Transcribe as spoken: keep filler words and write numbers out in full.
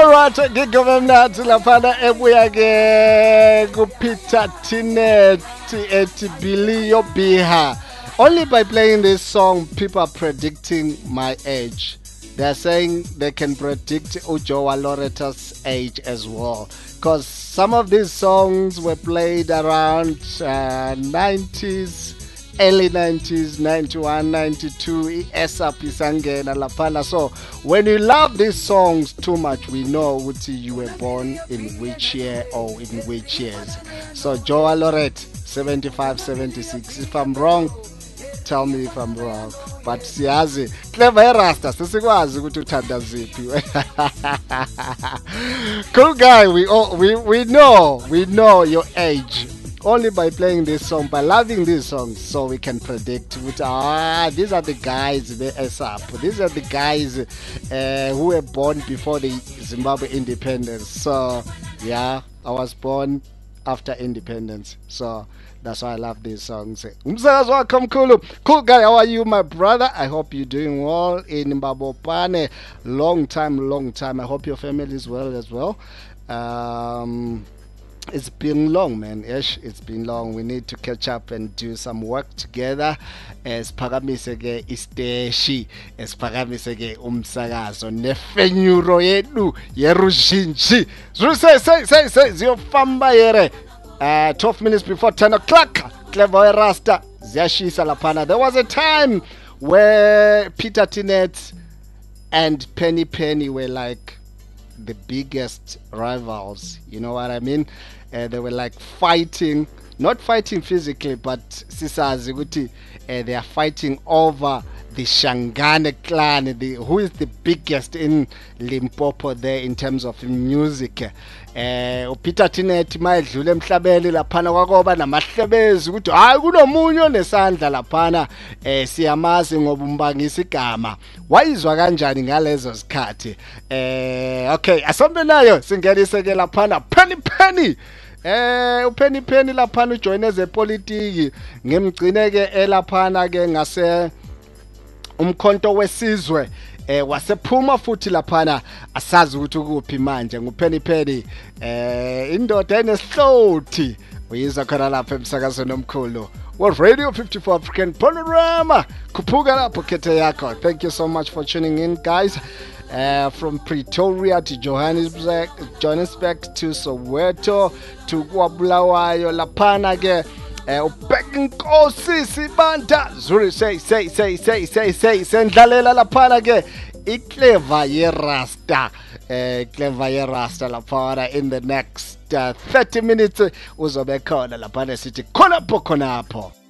Alright, ngigove mnathi laphana ebuya ke kuPeter Tinet ethi Billy Biha. Only by playing this song, people are predicting my age. They're saying they can predict Ujoa Loreta's age as well. Because some of these songs were played around uh, nineties, early nineties, ninety-one, ninety-two, Esa Pisangena Lapana. So when you love these songs too much, we know what you were born in which year or in which years. So Joa Loret, seventy-five, seventy-six. If I'm wrong, tell me if I'm wrong. But siyazi clever erasta sesikwazi ukuthi uthanda ziphi. Cool guy, we all we we know we know your age only by playing this song, by loving these songs, so we can predict which ah these are the guys they ASAP. These are the guys uh, who were born before the Zimbabwe independence. So yeah, I was born after independence. So that's why I love these songs. Umsakazo wakho mkhulu. Cool guy, how are you, my brother? I hope you're doing well in Mbabopane. Long time, long time. I hope your family is well as well. Um, it's been long, man. Ish, it's been long. We need to catch up and do some work together. Esiphakamise ke isteshi, esiphakamise ke umsakazo nefenyuro yethu yerushinji. Say say say say ziyofamba yere. Uh, twelve minutes before ten o'clock, Clever Rasta, Ziyashisa Lapana. There was a time where Peter Tinet and Penny Penny were like the biggest rivals. You know what I mean? Uh, they were like fighting, not fighting physically, but sisazi ukuthi uh, they are fighting over the Shangane clan, the, who is the biggest in Limpopo there in terms of music. Eh uPeter Tinet mayedlule emhlabeni laphana kwakoba namahlebezi ukuthi hayi kunomunye onesandla laphana eh siyamazi ngoba umbangisa igama. Wayizwa kanjani ngalezo zikhathi? Eh okay, asombe nayo singenise ke laphana Penny Penny. Eh uPenny Penny laphana ujoin ezepolitiki ngemgcine ke elaphana ke ngase umkhonto wesizwe eh wasephuma futhi laphana asazi ukuthi ukuphi manje nguPenny Penny eh indoda enesihlothi uyizwa khona lapha emsakazweni omkhulu wa Radio fifty-four African Panorama kuphuka lapho khethe yakho. Thank you so much for tuning in, guys. Uh, from Pretoria to Johannesburg, Johannesburg to Soweto to Bulawayo laphana ke eh ubheka inkosi sibanda zuri say say say say say say sendlalela laphana ke iClever yerasta eh Clever yerasta laphana. In the next uh, thirty minutes uzobe khona laphana sithi khonapho khonapho.